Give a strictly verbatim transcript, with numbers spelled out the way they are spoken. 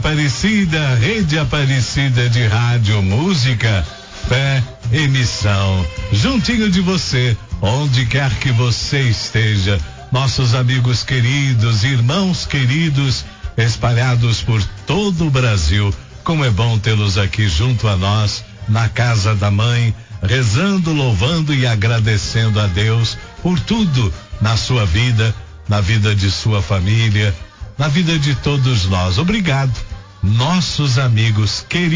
Aparecida, Rede Aparecida de Rádio, Música, Fé e Missão. Juntinho de você, onde quer que você esteja. Nossos amigos queridos, irmãos queridos, espalhados por todo o Brasil. Como é bom tê-los aqui junto a nós, na casa da mãe, rezando, louvando e agradecendo a Deus por tudo na sua vida, na vida de sua família, na vida de todos nós. Obrigado, nossos amigos queridos.